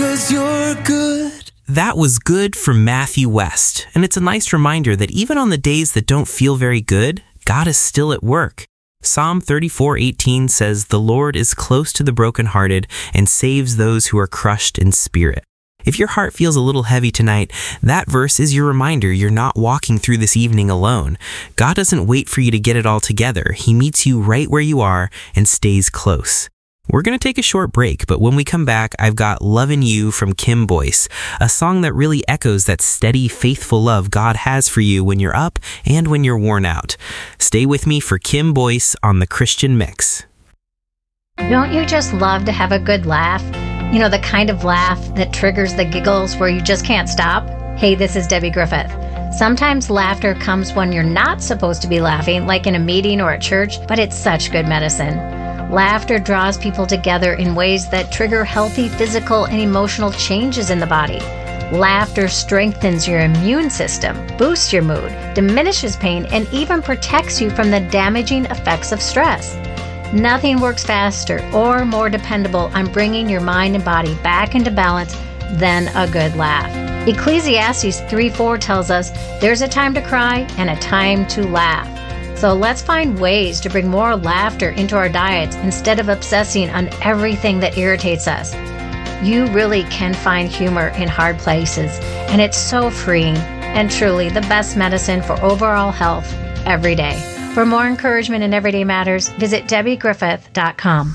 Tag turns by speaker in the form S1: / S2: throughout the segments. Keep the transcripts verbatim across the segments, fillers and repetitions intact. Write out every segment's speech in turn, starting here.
S1: 'cause you're good.
S2: That was Good from Matthew West, and it's a nice reminder that even on the days that don't feel very good, God is still at work. Psalm thirty-four eighteen says, "The Lord is close to the brokenhearted and saves those who are crushed in spirit." If your heart feels a little heavy tonight, that verse is your reminder you're not walking through this evening alone. God doesn't wait for you to get it all together. He meets you right where you are and stays close. We're going to take a short break, but when we come back, I've got Lovin' You from Kim Boyce, a song that really echoes that steady, faithful love God has for you when you're up and when you're worn out. Stay with me for Kim Boyce on The Christian Mix.
S3: Don't you just love to have a good laugh? You know, the kind of laugh that triggers the giggles where you just can't stop? Hey, this is Debbie Griffith. Sometimes laughter comes when you're not supposed to be laughing, like in a meeting or at church, but it's such good medicine. Laughter draws people together in ways that trigger healthy physical and emotional changes in the body. Laughter strengthens your immune system, boosts your mood, diminishes pain, and even protects you from the damaging effects of stress. Nothing works faster or more dependable on bringing your mind and body back into balance than a good laugh. Ecclesiastes three four tells us there's a time to cry and a time to laugh. So let's find ways to bring more laughter into our diets instead of obsessing on everything that irritates us. You really can find humor in hard places, and it's so freeing and truly the best medicine for overall health every day. For more encouragement in Everyday Matters, visit debbie griffith dot com.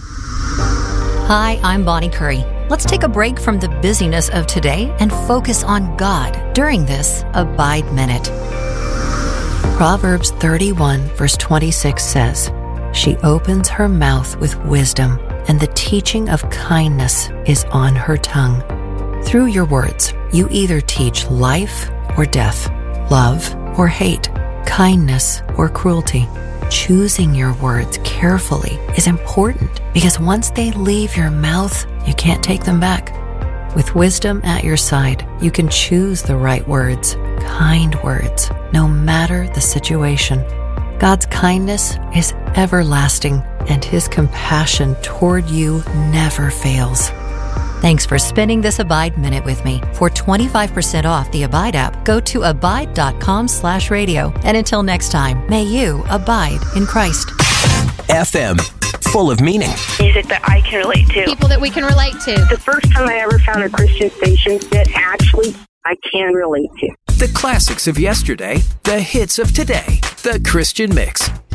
S4: Hi, I'm Bonnie Curry. Let's take a break from the busyness of today and focus on God during this Abide Minute. Proverbs thirty-one, verse twenty-six says, "She opens her mouth with wisdom, and the teaching of kindness is on her tongue." Through your words, you either teach life or death, love or hate, kindness or cruelty. Choosing your words carefully is important because once they leave your mouth, you can't take them back. With wisdom at your side, you can choose the right words, kind words, no matter the situation. God's kindness is everlasting, and His compassion toward you never fails. Thanks for spending this Abide Minute with me. For twenty-five percent off the Abide app, go to abide.com slash radio. And until next time, may you abide in Christ.
S5: F M, full of meaning.
S6: Music that I can relate to.
S7: People that we can relate to.
S6: The first time I ever found a Christian station that actually I can relate to.
S5: The classics of yesterday, the hits of today. The Christian Mix.